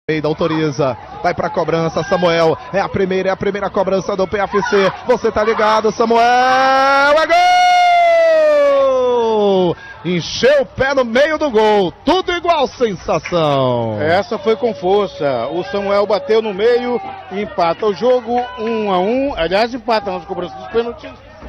Almeida autoriza, vai pra cobrança, Samuel, é a primeira cobrança do PFC, você tá ligado, Samuel, é gol! Encheu o pé no meio do gol, tudo igual, sensação. Essa foi com força, o Samuel bateu no meio e empata o jogo 1-1, aliás empata nas cobranças dos pênaltis.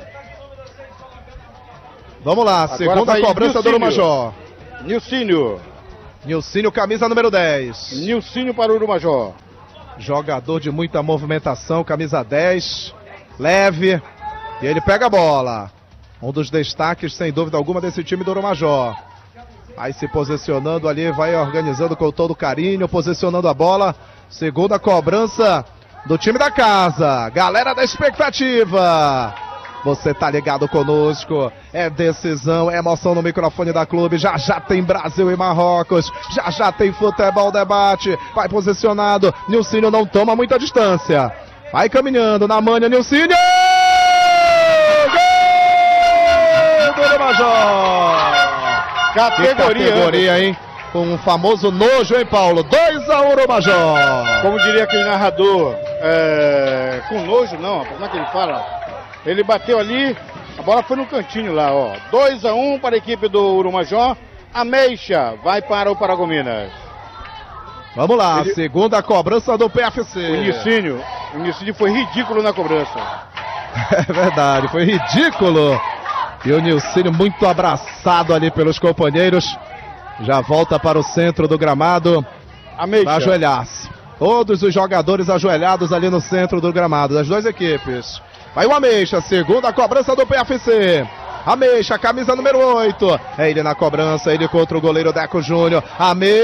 Vamos lá, agora segunda cobrança do Urumajó. Nilcínio, camisa número 10. Nilcínio para o Urumajó. Jogador de muita movimentação, camisa 10, leve, e ele pega a bola. Um dos destaques, sem dúvida alguma, desse time do Urumajó. Aí se posicionando ali, vai organizando com todo carinho, posicionando a bola. Segunda cobrança do time da casa. Galera da expectativa. Você tá ligado conosco, é decisão, é emoção no microfone da Clube, já tem Brasil e Marrocos, já tem futebol debate, vai posicionado, Nilcínio não toma muita distância, vai caminhando na manha, Nilcínio! Gol do Urumajó! Categoria, hein? Com um famoso nojo, hein, Paulo? 2-1 Urumajó! Como diria aquele narrador, com nojo não, como é que ele fala? Ele bateu ali, a bola foi no cantinho lá, ó. 2-1 para a equipe do Urumajó. Ameixa vai para o Paragominas. Vamos lá, segunda cobrança do PFC. O Nilcínio foi ridículo na cobrança. É verdade, foi ridículo. E o Nilcínio muito abraçado ali pelos companheiros. Já volta para o centro do gramado. Para ajoelhar-se. Todos os jogadores ajoelhados ali no centro do gramado, das duas equipes. Vai o Ameixa, segunda cobrança do PFC. Ameixa, camisa número 8. É ele na cobrança, ele contra o goleiro Deco Júnior. Ameixa,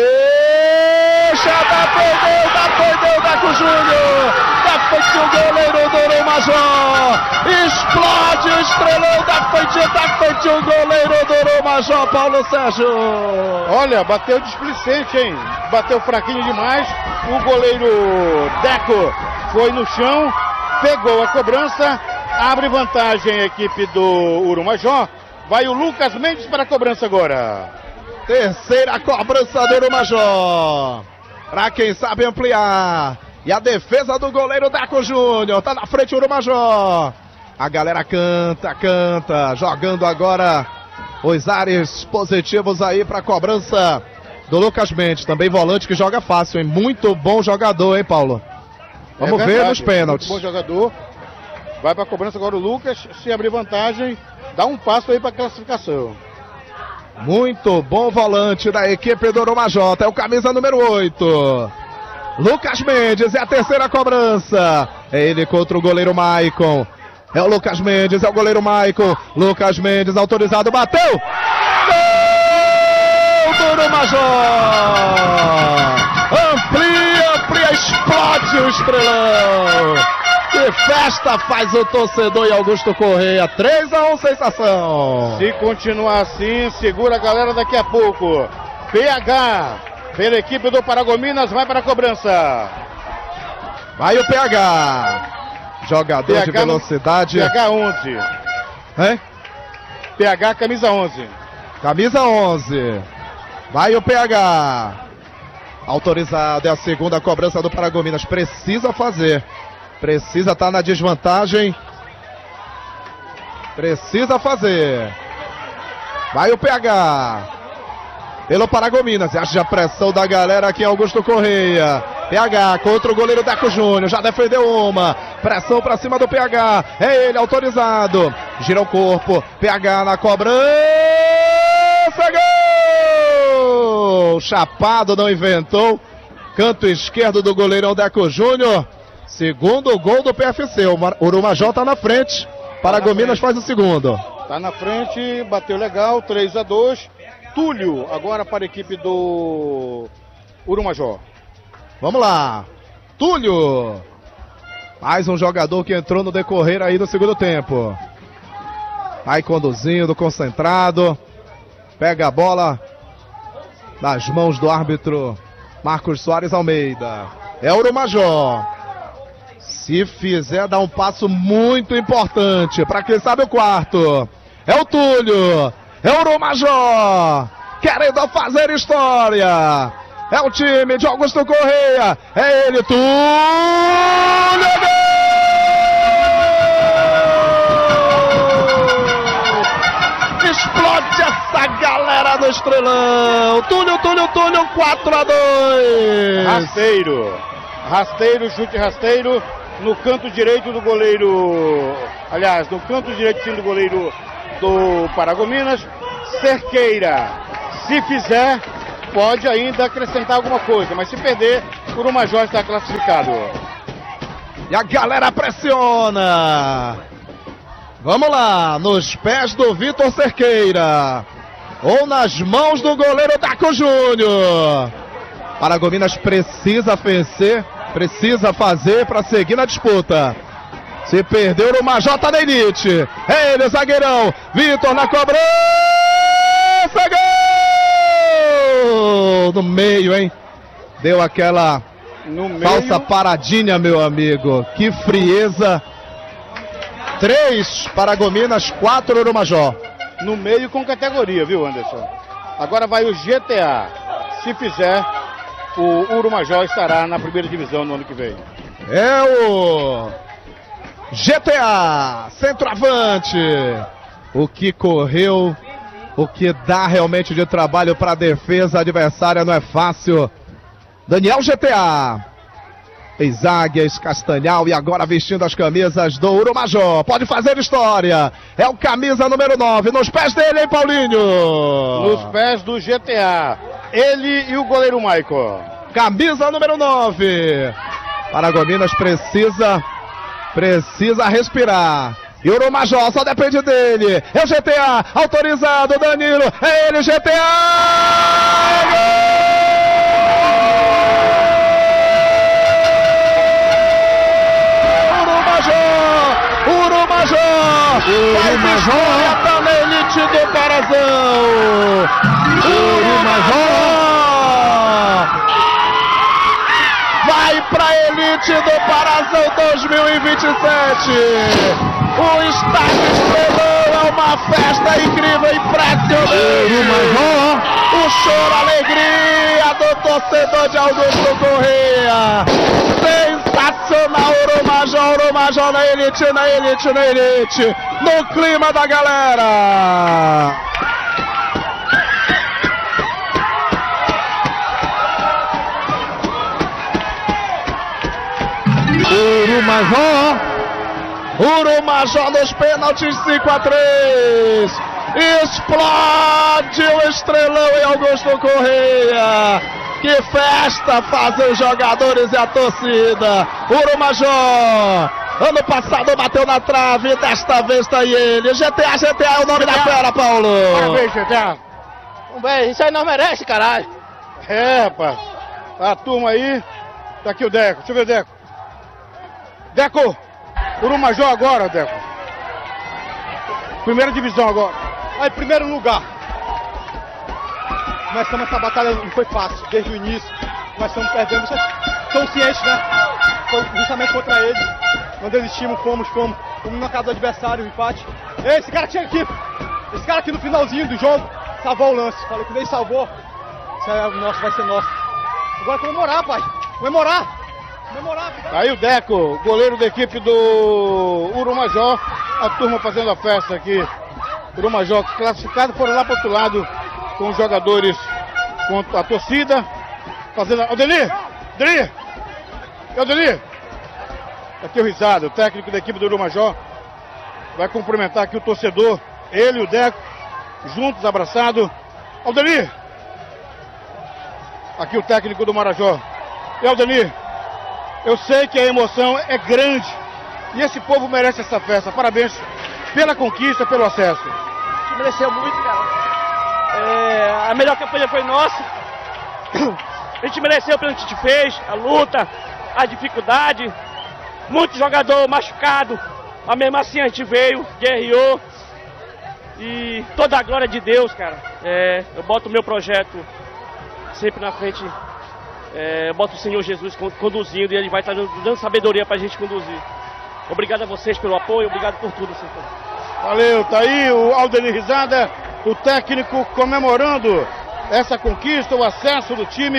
defendeu Deco Júnior. Defende o goleiro do Urumajó. Explode o estrelão, defende o goleiro do Urumajó, Paulo Sérgio. Olha, bateu displicente, hein? Bateu fraquinho demais. O goleiro Deco foi no chão. Pegou a cobrança, abre vantagem a equipe do Urumajó. Vai o Lucas Mendes para a cobrança agora. Terceira cobrança do Urumajó. Para quem sabe ampliar. E a defesa do goleiro Deco Júnior. Tá na frente o Urumajó. A galera canta. Jogando agora os ares positivos aí para a cobrança do Lucas Mendes. Também volante que joga fácil, hein? Muito bom jogador, hein, Paulo? Vamos ver nos pênaltis. Bom jogador. Vai para a cobrança agora o Lucas. Se abrir vantagem, dá um passo aí para a classificação. Muito bom volante da equipe do Urumajó. É o camisa número 8. Lucas Mendes é a terceira cobrança. É ele contra o goleiro Maicon. É o Lucas Mendes, é o goleiro Maicon. Lucas Mendes autorizado, bateu! Gol do Urumajó! Amplia, explode o estrelão! Que festa faz o torcedor e Augusto Correia. 3-1, sensação! Se continuar assim, segura a galera daqui a pouco. PH, pela equipe do Paragominas, vai para a cobrança. Vai o PH. Jogador PH de velocidade. PH 11. Hein? PH, camisa 11. Camisa 11. Vai o PH. Autorizado, é a segunda cobrança do Paragominas. Precisa fazer. Precisa estar na desvantagem. Precisa fazer. Vai o PH. Pelo Paragominas. Acha a pressão da galera aqui, Augusto Correia. PH contra o goleiro Deco Júnior. Já defendeu uma. Pressão pra cima do PH. É ele, autorizado. Gira o corpo. PH na cobrança. Gol! Chapado não inventou. Canto esquerdo do goleirão Deco Júnior. Segundo gol do PFC. O Urumajó tá na frente. Paragominas faz o segundo. Tá na frente, bateu legal. 3-2. Túlio agora para a equipe do Urumajó. Vamos lá. Túlio. Mais um jogador que entrou no decorrer aí do segundo tempo. Vai conduzindo, concentrado. Pega a bola nas mãos do árbitro Marcos Soares Almeida. É o Urumajó. Se fizer, dá um passo muito importante. Para quem sabe o quarto. É o Túlio. É o Urumajó. Querendo fazer história. É o time de Augusto Correia. É ele, Túlio. Explode essa galera do Estrelão. Túlio, 4-2. Rasteiro, chute rasteiro. No canto direito do goleiro. Aliás, no canto direito sim do goleiro do Paragominas. Cerqueira, se fizer, pode ainda acrescentar alguma coisa, mas se perder, o Urumajó está classificado. E a galera pressiona. Vamos lá, nos pés do Vitor Cerqueira, ou nas mãos do goleiro Deco Júnior. Paragominas precisa vencer, precisa fazer para seguir na disputa. Se perder, o Urumajó tá na elite. É ele, zagueirão, Vitor na cobrança, gol! No meio, hein? Deu aquela falsa paradinha, meu amigo. Que frieza. 3 Paragominas, 4 Urumajó. No meio com categoria, viu, Anderson? Agora vai o GTA. Se fizer, o Urumajó estará na primeira divisão no ano que vem. É o GTA, centroavante. O que correu, o que dá realmente de trabalho para a defesa adversária não é fácil. Daniel GTA. Ex-Águias, Castanhal e agora vestindo as camisas do Urumajó. Pode fazer história. É o camisa número 9. Nos pés dele, hein, Paulinho? Nos pés do GTA. Ele e o goleiro Maico. Camisa número 9. Paragominas precisa respirar. E o Urumajó só depende dele. É o GTA, autorizado, Danilo. É ele, GTA! Urumajó tá na elite do Parazão. Urumajó vai pra elite do Parazão 2027. O estádio Estrelão é uma festa incrível, impressionante. Urumajó, o choro, a alegria do torcedor de Augusto Correia. Sensacional, Urumajó na elite, no clima da galera. Urumajó nos pênaltis, 5-3. Explode o Estrelão em Augusto Correia. Que festa fazem os jogadores e a torcida. Urumajó, ano passado bateu na trave, desta vez tá aí ele. GTA é o nome da fera, Paulo. Parabéns, GTA. Isso aí não merece, caralho. É, rapaz. A turma aí. Tá aqui o Deco. Deixa eu ver o Deco. Deco, Urumajó agora, Deco. Primeira divisão agora. Aí, primeiro lugar. Começamos essa batalha, não foi fácil, desde o início. Nós estamos perdendo, vocês estão cientes, né? Foi justamente contra eles. Não desistimos, fomos na casa do adversário, o empate. Ei, esse cara que chega aqui, esse cara aqui no finalzinho do jogo, salvou o lance. Falou que nem salvou. Isso é nosso, vai ser nosso. Agora comemorar, pai. Comemorar. Aí o Deco, goleiro da equipe do Urumajó. A turma fazendo a festa aqui. Urumajó classificado, foram lá pro outro lado com os jogadores, com a torcida. Fazendo. Aldenir! Aqui o Risado, o técnico da equipe do Urumajó. Vai cumprimentar aqui o torcedor. Ele e o Deco, juntos, abraçados. Aldenir! Aqui o técnico do Marajó. E Aldenir, eu sei que a emoção é grande e esse povo merece essa festa. Parabéns pela conquista, pelo acesso. A gente mereceu muito, cara. A melhor campanha foi nossa. A gente mereceu pelo que a gente fez, a luta, a dificuldade. Muito jogador machucado, mas mesmo assim a gente veio, guerreou. E toda a glória de Deus, cara. Eu boto o meu projeto sempre na frente. Eu boto o Senhor Jesus conduzindo e Ele vai estar dando sabedoria pra gente conduzir. Obrigado a vocês pelo apoio, obrigado por tudo, Senhor. Valeu, tá aí o Aldenir Risada, o técnico comemorando essa conquista, o acesso do time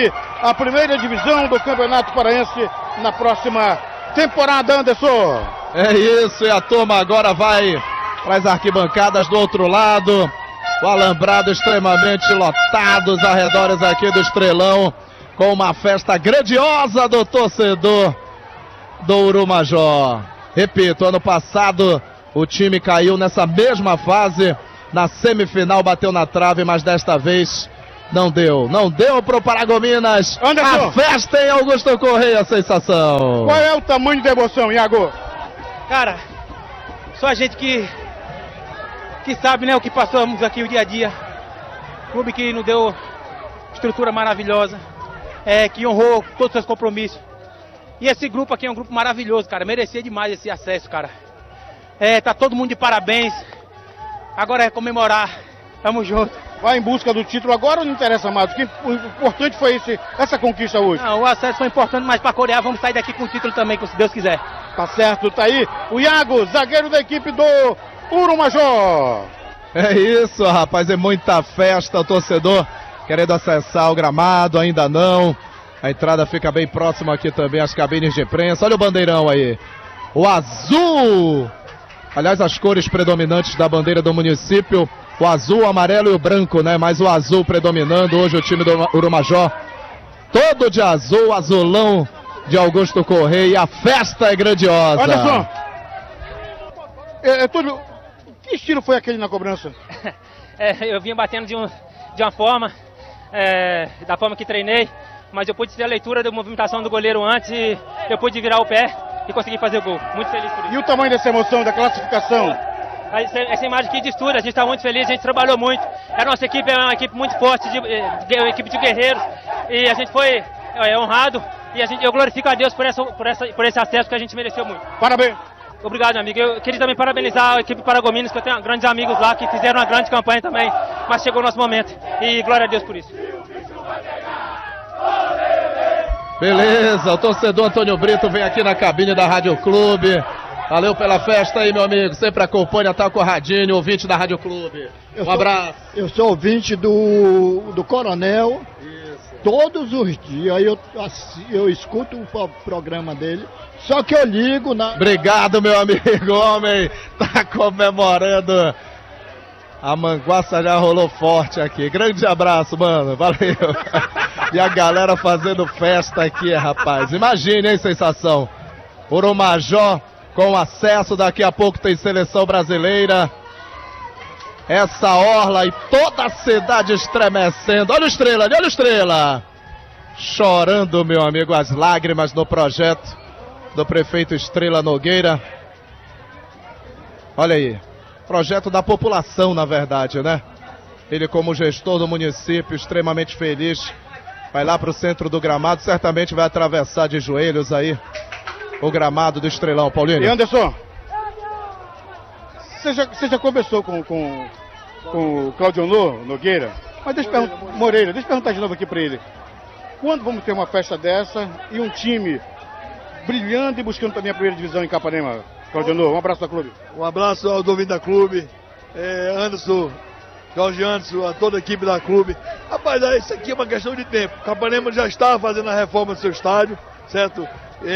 a primeira divisão do Campeonato Paraense na próxima temporada, Anderson. É isso, e a turma agora vai para as arquibancadas do outro lado. O alambrado extremamente lotado, os arredores aqui do Estrelão, com uma festa grandiosa do torcedor do Urumajó. Repito, ano passado o time caiu nessa mesma fase, na semifinal bateu na trave, mas desta vez não deu pro Paragominas. Anderson. A festa em Augusto Correia, a sensação. Qual é o tamanho da emoção, Iago? Cara, só a gente que sabe, né, o que passamos aqui o dia a dia. Clube que nos deu estrutura maravilhosa, que honrou todos os seus compromissos. E esse grupo aqui é um grupo maravilhoso, cara. Merecia demais esse acesso, cara. Tá todo mundo de parabéns. Agora é comemorar. Tamo junto. Vai em busca do título agora ou não interessa mais? O importante foi essa conquista hoje. Não, o acesso foi importante, mas para corear vamos sair daqui com o título também, se Deus quiser. Tá certo, tá aí o Iago, zagueiro da equipe do Urumajó. É isso, rapaz, é muita festa, o torcedor querendo acessar o gramado, ainda não. A entrada fica bem próxima aqui também às cabines de imprensa. Olha o bandeirão aí, o azul. Aliás, as cores predominantes da bandeira do município, o azul, o amarelo e o branco, né? Mas o azul predominando. Hoje o time do Urumajó todo de azul, azulão de Augusto Correia. A festa é grandiosa. Anderson, Túlio, que estilo foi aquele na cobrança? Eu vinha batendo de uma forma, da forma que treinei, mas eu pude ter a leitura da movimentação do goleiro antes e eu pude virar o pé e consegui fazer o gol. Muito feliz por isso. E o tamanho dessa emoção, da classificação? Essa imagem aqui diz tudo, a gente está muito feliz, a gente trabalhou muito. A nossa equipe é uma equipe muito forte, uma equipe de guerreiros, e a gente foi honrado, e eu glorifico a Deus por esse acesso que a gente mereceu muito. Parabéns. Obrigado, meu amigo. Eu queria também parabenizar a equipe Paragominas, que eu tenho grandes amigos lá que fizeram uma grande campanha também, mas chegou o nosso momento, e glória a Deus por isso. Beleza, o torcedor Antônio Brito vem aqui na cabine da Rádio Clube. Valeu pela festa aí, meu amigo. Sempre acompanha, tá com o Radinho, ouvinte da Rádio Clube. Abraço. Eu sou ouvinte do Coronel. Isso. Todos os dias eu escuto o programa dele. Só que eu ligo na... Obrigado, meu amigo, homem. Tá comemorando. A manguaça já rolou forte aqui. Grande abraço, mano. Valeu. E a galera fazendo festa aqui, rapaz. Imagine, hein, sensação. Urumajó com acesso, daqui a pouco tem seleção brasileira. Essa orla e toda a cidade estremecendo. Olha o Estrela, olha o Estrela. Chorando, meu amigo, as lágrimas no projeto do prefeito Estrela Nogueira. Olha aí. Projeto da população, na verdade, né? Ele, como gestor do município, extremamente feliz. Vai lá para o centro do gramado, certamente vai atravessar de joelhos aí o gramado do Estrelão, Paulinho. E Anderson, você já conversou com o Claudio Nogueira? Mas Moreira, deixa eu perguntar de novo aqui para ele. Quando vamos ter uma festa dessa e um time brilhando e buscando também a primeira divisão em Capanema? Claudio, um abraço da clube. Um abraço ao domingo da clube, Anderson, Jorge Anderson, a toda a equipe da clube. Rapaz, isso aqui é uma questão de tempo. Capanema já está fazendo a reforma do seu estádio, certo?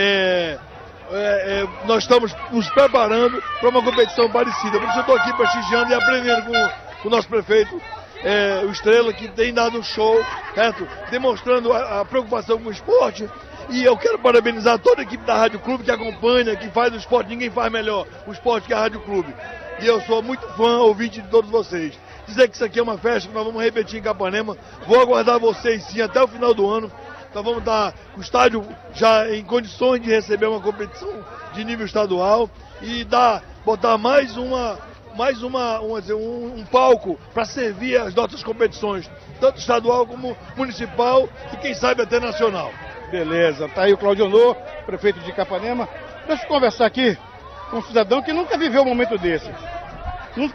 Nós estamos nos preparando para uma competição parecida. Por isso eu estou aqui prestigiando e aprendendo com o nosso prefeito, o Estrela, que tem dado um show, certo? Demonstrando a preocupação com o esporte. E eu quero parabenizar toda a equipe da Rádio Clube que acompanha, que faz o esporte. Ninguém faz melhor o esporte que a Rádio Clube. E eu sou muito fã, ouvinte de todos vocês. Dizer que isso aqui é uma festa que nós vamos repetir em Capanema. Vou aguardar vocês sim até o final do ano. Nós vamos dar o estádio já em condições de receber uma competição de nível estadual e botar mais um palco para servir as nossas competições, tanto estadual como municipal e quem sabe até nacional. Beleza, tá aí o Claudio Nô, prefeito de Capanema. Deixa eu conversar aqui com um cidadão que nunca viveu um momento desse.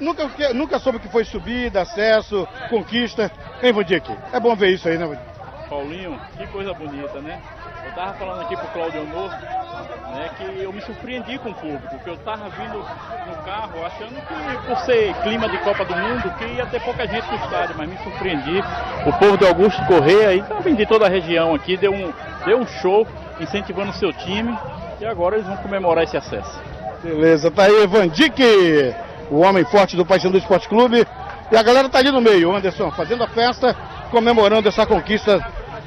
Nunca soube o que foi subida, acesso, conquista. Vem, Vandir, aqui. É bom ver isso aí, né, Vandir? Paulinho, que coisa bonita, né? Eu tava falando aqui pro Cláudio Amor, né, que eu me surpreendi com o público, que eu tava vindo no carro achando que por ser clima de Copa do Mundo, que ia ter pouca gente no estádio, mas me surpreendi. O povo de Augusto Correia, então vim de toda a região aqui, deu um show incentivando o seu time e agora eles vão comemorar esse acesso. Beleza, tá aí Vandique, o homem forte do Paysandu Esporte Clube. E a galera tá ali no meio, Anderson, fazendo a festa, comemorando essa conquista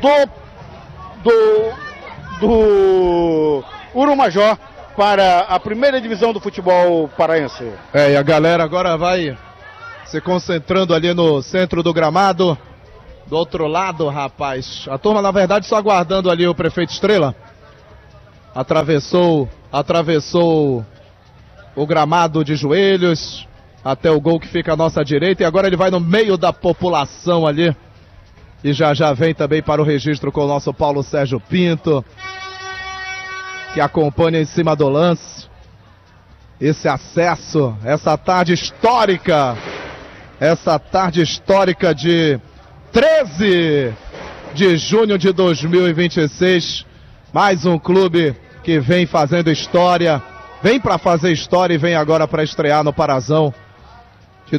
do Urumajó para a primeira divisão do futebol paraense. E a galera agora vai se concentrando ali no centro do gramado. Do outro lado, rapaz, a turma na verdade só aguardando ali o prefeito Estrela. Atravessou o gramado de joelhos até o gol que fica à nossa direita e agora ele vai no meio da população ali. E já vem também para o registro com o nosso Paulo Sérgio Pinto, que acompanha em cima do lance esse acesso, essa tarde histórica de 13 de junho de 2026. Mais um clube que vem fazendo história, vem para fazer história e vem agora para estrear no Parazão de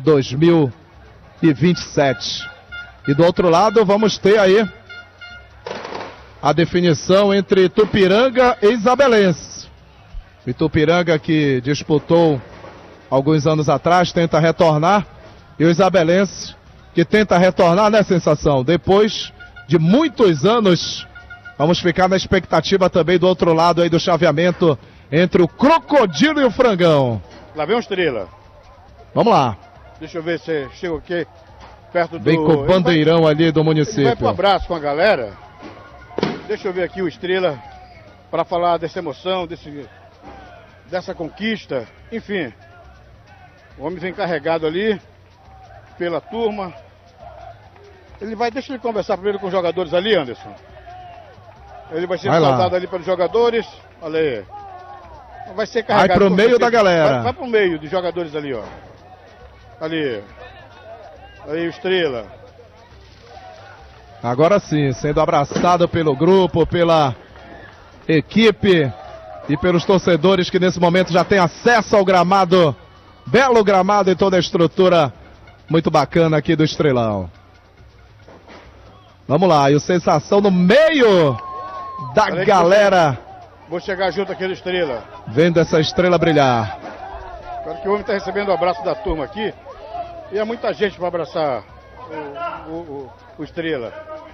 2027. E do outro lado vamos ter aí a definição entre Tupiranga e Isabelense. Itupiranga, que disputou alguns anos atrás, tenta retornar, e o Isabelense, que tenta retornar, né, Sensação? Depois de muitos anos, vamos ficar na expectativa também do outro lado aí do chaveamento entre o Crocodilo e o Frangão. Lá vem o Estrela. Vamos lá. Deixa eu ver se chega aqui perto do... Vem com o bandeirão ali do município. Ele vai pro abraço com a galera. Deixa eu ver aqui o Estrela para falar dessa emoção, dessa conquista. Enfim, o homem vem carregado ali pela turma. Deixa ele conversar primeiro com os jogadores ali, Anderson. Ele vai ser saudado ali pelos jogadores. Olha aí. Vai ser carregado. Vai pro meio da galera. Vai pro meio dos jogadores ali, ó. Ali. Aí o Estrela. Agora sim, sendo abraçado pelo grupo, pela equipe e pelos torcedores que nesse momento já têm acesso ao gramado. Belo gramado e toda a estrutura muito bacana aqui do Estrelão. Vamos lá, e o Sensação no meio da galera. Vou chegar junto aqui do Estrela. Vendo essa estrela brilhar. Claro que o homem está recebendo o abraço da turma aqui. E é muita gente para abraçar o Estrela.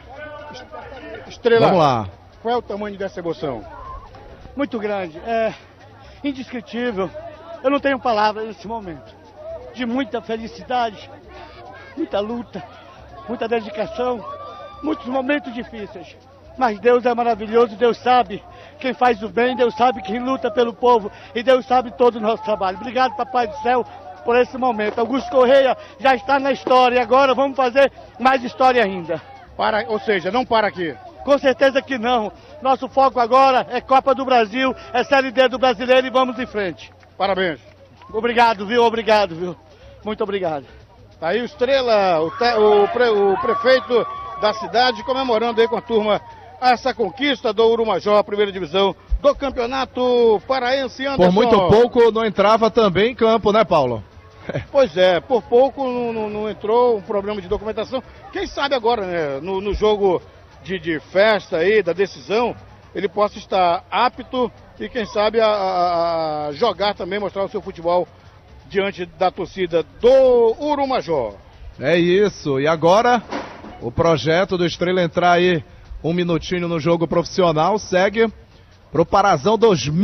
Estrela, vamos lá. Qual é o tamanho dessa emoção? Muito grande, é indescritível. Eu não tenho palavras nesse momento. De muita felicidade, muita luta, muita dedicação, muitos momentos difíceis. Mas Deus é maravilhoso, Deus sabe quem faz o bem, Deus sabe quem luta pelo povo e Deus sabe todo o nosso trabalho. Obrigado, Papai do Céu, por esse momento. Augusto Correia já está na história e agora vamos fazer mais história ainda. Ou seja, não para aqui. Com certeza que não. Nosso foco agora é Copa do Brasil, é Série D do Brasileiro e vamos em frente. Parabéns. Obrigado, viu? Obrigado, viu? Muito obrigado. Tá aí o Estrela, o prefeito da cidade, comemorando aí com a turma essa conquista do Urumajó, a primeira divisão do Campeonato Paraense. Anderson. Por muito pouco não entrava também em campo, né, Paulo? Pois é, por pouco não entrou um problema de documentação. Quem sabe agora, né, no jogo de festa aí, da decisão, ele possa estar apto e quem sabe a jogar também, mostrar o seu futebol diante da torcida do Urumajó. É isso, e agora o projeto do Estrela entrar aí um minutinho no jogo profissional segue pro Parazão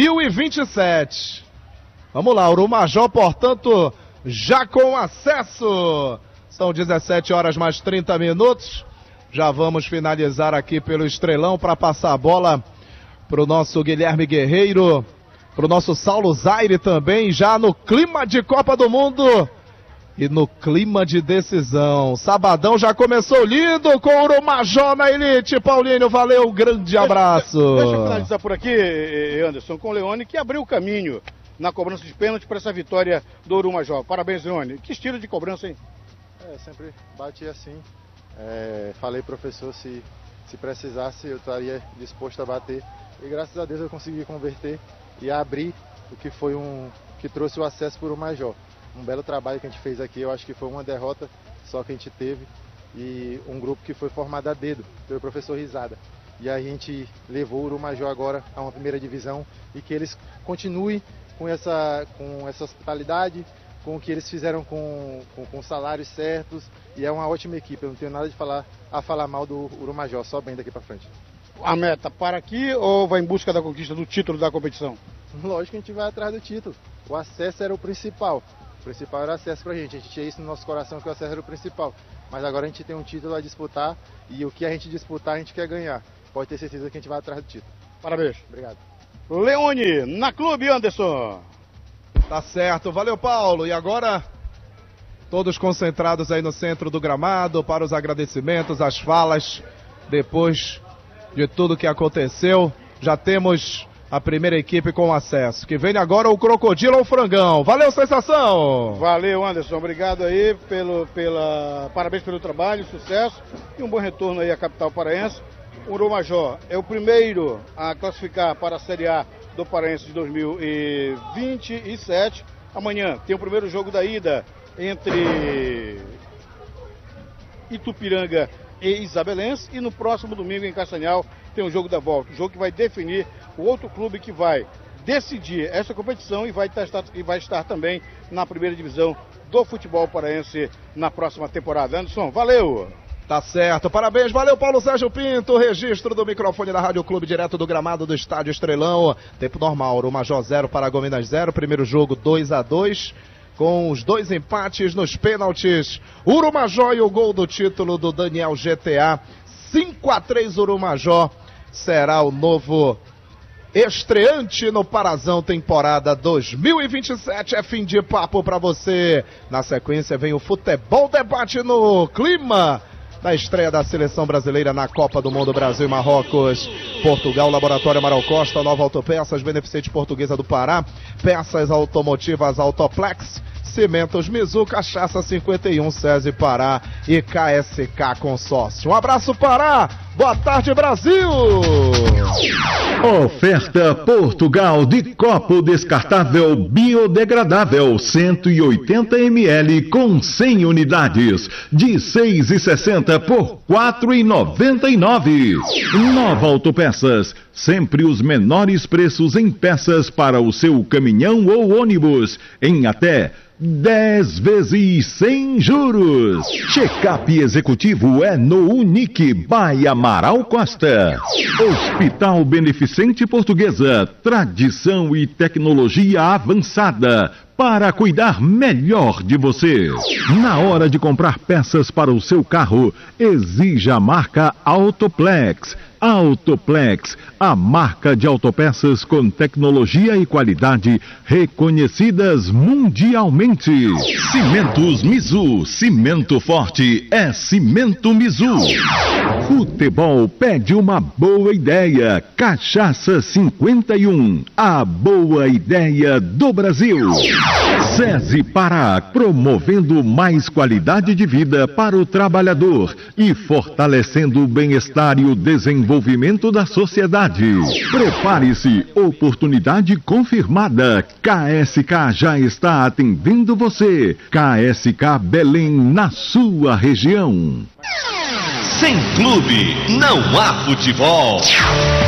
2027. Vamos lá, Urumajó, portanto, já com acesso. São 17 horas mais 30 minutos. Já vamos finalizar aqui pelo Estrelão para passar a bola pro nosso Guilherme Guerreiro, pro nosso Saulo Zaire também, já no clima de Copa do Mundo e no clima de decisão. Sabadão já começou lindo com o Urumajó na elite. Paulinho, valeu, grande abraço. Deixa eu finalizar por aqui, Anderson, com o Leone, que abriu o caminho na cobrança de pênalti para essa vitória do Urumajó. Parabéns, Leone. Que estilo de cobrança, hein? Sempre bati assim. Falei, professor, se Se precisasse, eu estaria disposto a bater. E graças a Deus eu consegui converter e abrir o que foi que trouxe o acesso para o Major. Um belo trabalho que a gente fez aqui, eu acho que foi uma derrota só que a gente teve e um grupo que foi formado a dedo pelo professor Risada. E a gente levou o Urumajor agora a uma primeira divisão e que eles continuem com essa hospitalidade, com o que eles fizeram com salários certos, e é uma ótima equipe, eu não tenho nada a falar mal do Urumajor, só bem daqui para frente. A meta para aqui ou vai em busca da conquista do título da competição? Lógico que a gente vai atrás do título, o acesso era o principal era o acesso pra gente tinha isso no nosso coração, que o acesso era o principal, mas agora a gente tem um título a disputar, e o que a gente disputar a gente quer ganhar, pode ter certeza que a gente vai atrás do título. Parabéns. Obrigado. Leone, na Clube, Anderson. Tá certo, valeu Paulo, e agora todos concentrados aí no centro do gramado para os agradecimentos, as falas, depois de tudo que aconteceu, já temos a primeira equipe com acesso, que vem agora o Crocodilo ou Frangão. Valeu, Sensação! Valeu, Anderson, obrigado aí, parabéns pelo trabalho, sucesso e um bom retorno aí à capital paraense. O Urumajor é o primeiro a classificar para a Série A do Paraense de 2027. Amanhã tem o primeiro jogo da ida entre Itupiranga e Isabelense, e no próximo domingo em Castanhal tem o jogo da volta, o jogo que vai definir o outro clube que vai decidir essa competição e vai estar também na primeira divisão do futebol paraense na próxima temporada. Anderson, valeu! Tá certo, parabéns, valeu Paulo Sérgio Pinto, registro do microfone da Rádio Clube direto do gramado do Estádio Estrelão, tempo normal, Urumajor 0, Paragominas 0, primeiro jogo 2-2, com os dois empates nos pênaltis, Urumajor e o gol do título do Daniel GTA, 5-3 Urumajor, será o novo estreante no Parazão temporada 2027, é fim de papo pra você. Na sequência vem o Futebol Debate no clima da estreia da seleção brasileira na Copa do Mundo Brasil e Marrocos. Portugal, Laboratório Amaral Costa, Nova Autopeças, Beneficente Portuguesa do Pará, peças automotivas Autoplex, Cimentos Mizu, Cachaça 51, SESI Pará e KSK Consórcio. Um abraço Pará, boa tarde Brasil! Oferta Portugal de copo descartável biodegradável 180 ml com 100 unidades de 6,60 por 4,99. Nova Autopeças, sempre os menores preços em peças para o seu caminhão ou ônibus, em até 10 vezes sem juros. Check-up executivo é no Unique by Amaral Costa. Hospital Beneficente Portuguesa, tradição e tecnologia avançada para cuidar melhor de você. Na hora de comprar peças para o seu carro, exija a marca Autoplex. Autoplex, a marca de autopeças com tecnologia e qualidade reconhecidas mundialmente. Cimentos Mizu, cimento forte é Cimento Mizu. Futebol pede uma boa ideia. Cachaça 51, a boa ideia do Brasil. SESI Pará, promovendo mais qualidade de vida para o trabalhador e fortalecendo o bem-estar e o desenvolvimento da sociedade. Prepare-se, oportunidade confirmada. KSK já está atendendo você. KSK Belém, na sua região. Sem clube, não há futebol.